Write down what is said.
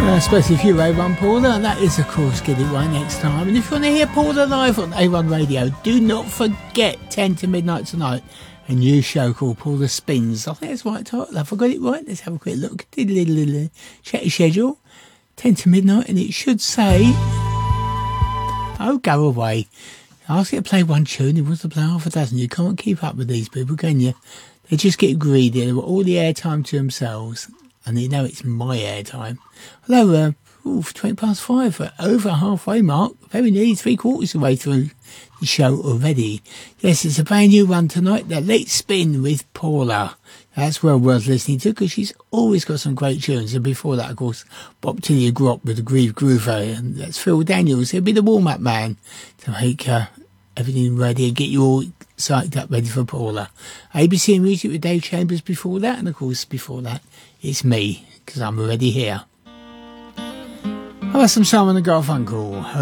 Especially if you're A1 Paula, that is of course Get It Right next time. And if you want to hear Paula live on A1 Radio, do not forget 10 to midnight tonight, a new show called Paula Spins. I think that's right title. Have I got it right? Let's have a quick look. Check your schedule. 10 to midnight, and it should say, oh, go away. I asked it to play one tune, it wants to play half a dozen. You can't keep up with these people, can you? They just get greedy. They've got all the airtime to themselves. And they know it's my airtime. Hello, 20 past 5, over halfway mark, very nearly 3/4 of the way through the show already. Yes, it's a brand new one tonight, the Let's Spin with Paula. That's well worth listening to because she's always got some great tunes. And before that, of course, Bob Tilly Grop with the Grieve Groover. And that's Phil Daniels. He'll be the warm-up man to make everything ready and get you all psyched up ready for Paula. ABC Music with Dave Chambers before that. And of course, before that, it's me, because I'm already here. How about some Simon and Garfunkel?